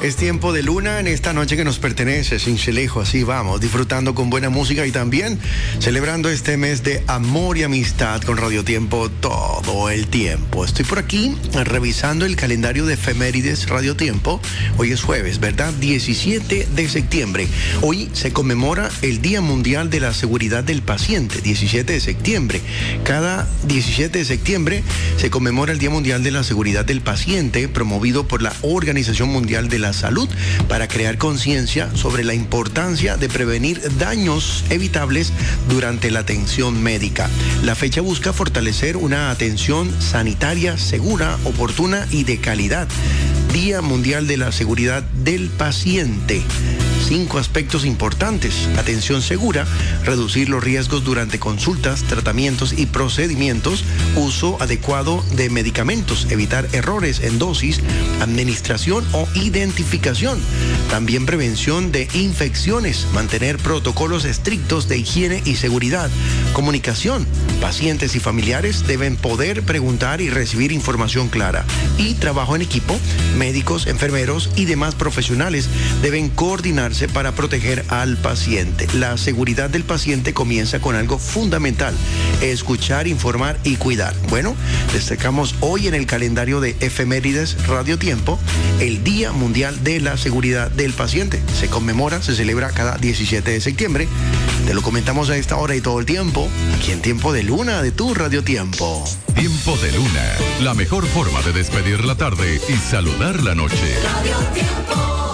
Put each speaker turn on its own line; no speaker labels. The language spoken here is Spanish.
Es tiempo de luna en esta noche que nos pertenece, Sincelejo, así vamos, disfrutando con buena música y también celebrando este mes de amor y amistad con Radio Tiempo todo el tiempo. Estoy por aquí revisando el calendario de efemérides Radio Tiempo. Hoy es jueves, ¿verdad? 17 de septiembre. Hoy se conmemora el Día Mundial de la Seguridad del Paciente, 17 de septiembre. Cada 17 de septiembre se conmemora el Día Mundial de la Seguridad del Paciente, promovido por la Organización Mundial de la Salud para crear conciencia sobre la importancia de prevenir daños evitables durante la atención médica. La fecha busca fortalecer una atención sanitaria segura, oportuna y de calidad. Día Mundial de la Seguridad del Paciente. 5 aspectos importantes: atención segura, reducir los riesgos durante consultas, tratamientos y procedimientos, uso adecuado de medicamentos, evitar errores en dosis, administración o identificación, también prevención de infecciones, mantener protocolos estrictos de higiene y seguridad, comunicación, pacientes y familiares deben poder preguntar y recibir información clara, y trabajo en equipo, médicos, enfermeros y demás profesionales deben coordinarse para proteger al paciente. La seguridad del paciente comienza con algo fundamental: escuchar, informar y cuidar. Bueno, destacamos hoy en el calendario de efemérides Radio Tiempo el Día Mundial de la Seguridad del Paciente. Se conmemora, se celebra cada 17 de septiembre. Te lo comentamos a esta hora y todo el tiempo, aquí en Tiempo de Luna de tu Radio Tiempo.
Tiempo de Luna, la mejor forma de despedir la tarde y saludar la noche.
Radio Tiempo.